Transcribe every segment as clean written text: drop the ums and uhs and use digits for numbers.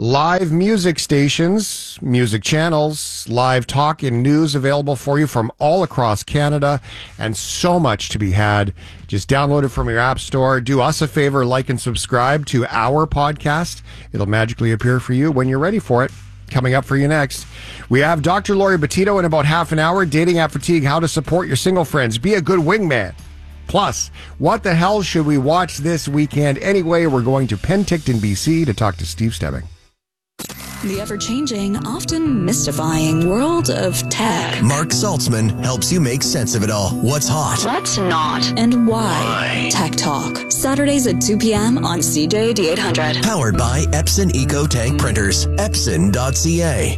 live music stations, music channels, live talk and news available for you from all across Canada, and so much to be had. Just download it from your app store. Do us a favor, like and subscribe to our podcast. It'll magically appear for you when you're ready for it. Coming up for you next, we have Dr. Lori Betito in about half an hour. Dating App Fatigue, how to support your single friends. Be a good wingman. Plus, what the hell should we watch this weekend anyway? We're going to Penticton, BC to talk to Steve Stebbing. The ever-changing, often mystifying world of tech. Mark Saltzman helps you make sense of it all. What's hot? What's not? And why? Tech Talk. Saturdays at 2 p.m. on CJAD 800. Powered by Epson Eco Tank Printers. Epson.ca.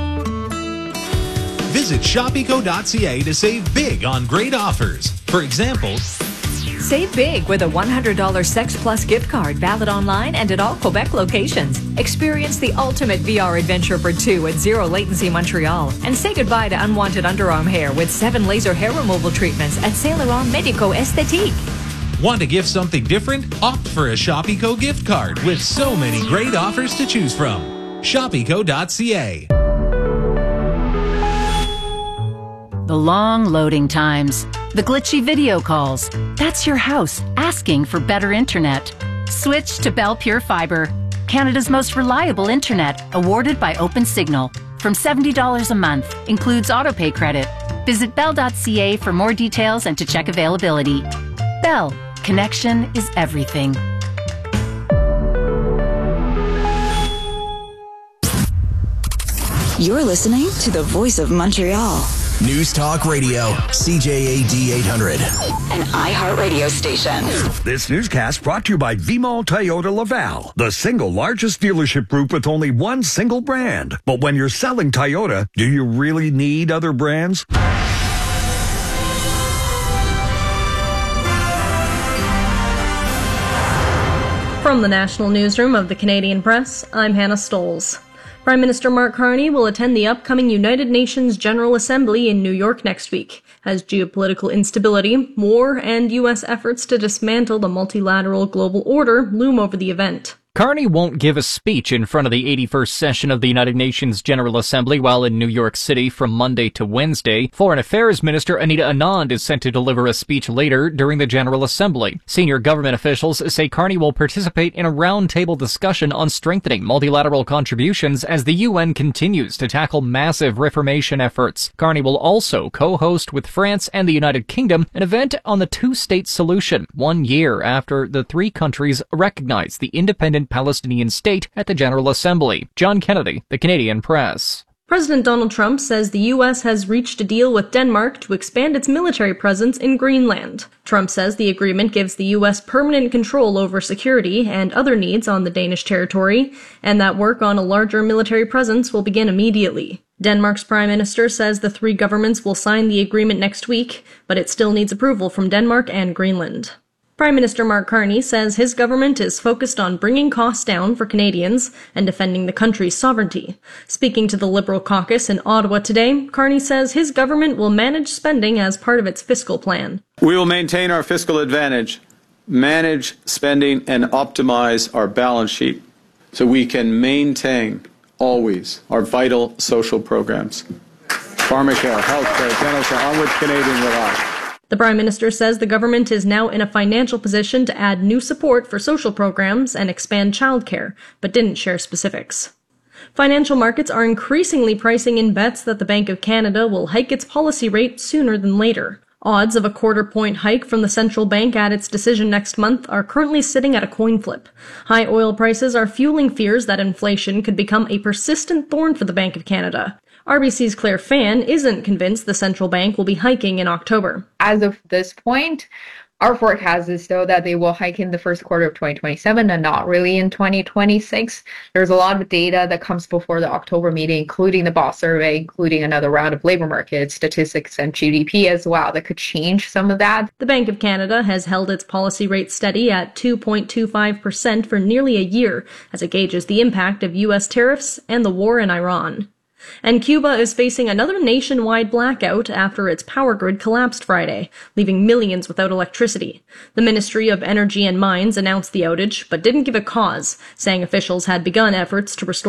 Visit shopeco.ca to save big on great offers. For example, save big with a $100 Sex Plus gift card valid online and at all Quebec locations. Experience the ultimate VR adventure for two at Zero Latency Montreal. And say goodbye to unwanted underarm hair with 7 laser hair removal treatments at Saint Laurent Medico Esthétique. Want to gift something different? Opt for a Shopeco gift card with so many great offers to choose from. Shopeco.ca. The long loading times, the glitchy video calls. That's your house asking for better internet. Switch to Bell Pure Fiber, Canada's most reliable internet, awarded by OpenSignal. From $70 a month, includes autopay credit. Visit bell.ca for more details and to check availability. Bell, connection is everything. You're listening to the Voice of Montreal. News Talk Radio, CJAD 800. An iHeartRadio station. This newscast brought to you by Vimall Toyota Laval, the single largest dealership group with only one single brand. But when you're selling Toyota, do you really need other brands? From the National Newsroom of the Canadian Press, I'm Hannah Stolz. Prime Minister Mark Carney will attend the upcoming United Nations General Assembly in New York next week, as geopolitical instability, war, and U.S. efforts to dismantle the multilateral global order loom over the event. Carney won't give a speech in front of the 81st session of the United Nations General Assembly while in New York City from Monday to Wednesday. Foreign Affairs Minister Anita Anand is set to deliver a speech later during the General Assembly. Senior government officials say Carney will participate in a roundtable discussion on strengthening multilateral contributions as the UN continues to tackle massive reformation efforts. Carney will also co-host with France and the United Kingdom an event on the two-state solution, 1 year after the three countries recognized the independent Palestinian state at the General Assembly. John Kennedy, The Canadian Press. President Donald Trump says the U.S. has reached a deal with Denmark to expand its military presence in Greenland. Trump says the agreement gives the U.S. permanent control over security and other needs on the Danish territory, and that work on a larger military presence will begin immediately. Denmark's prime minister says the three governments will sign the agreement next week, but it still needs approval from Denmark and Greenland. Prime Minister Mark Carney says his government is focused on bringing costs down for Canadians and defending the country's sovereignty. Speaking to the Liberal caucus in Ottawa today, Carney says his government will manage spending as part of its fiscal plan. We will maintain our fiscal advantage, manage spending, and optimize our balance sheet so we can maintain always our vital social programs. Pharmacare, healthcare, dental care, on which Canadians rely. The Prime Minister says the government is now in a financial position to add new support for social programs and expand childcare, but didn't share specifics. Financial markets are increasingly pricing in bets that the Bank of Canada will hike its policy rate sooner than later. Odds of a quarter-point hike from the central bank at its decision next month are currently sitting at a coin flip. High oil prices are fueling fears that inflation could become a persistent thorn for the Bank of Canada. RBC's Claire Fan isn't convinced the central bank will be hiking in October. As of this point, our forecast is though that they will hike in the first quarter of 2027 and not really in 2026. There's a lot of data that comes before the October meeting, including the BOSS survey, including another round of labor market statistics and GDP as well, that could change some of that. The Bank of Canada has held its policy rate steady at 2.25% for nearly a year as it gauges the impact of U.S. tariffs and the war in Iran. And Cuba is facing another nationwide blackout after its power grid collapsed Friday, leaving millions without electricity. The Ministry of Energy and Mines announced the outage, but didn't give a cause, saying officials had begun efforts to restore